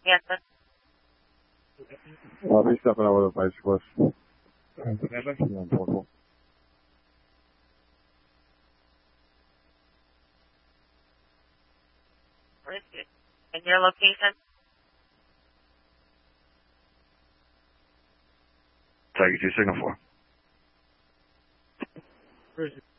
Yes, sir. I'll be stepping over the bicyclist. Portal. And your location? Tiger 2 signal 4. Where is it?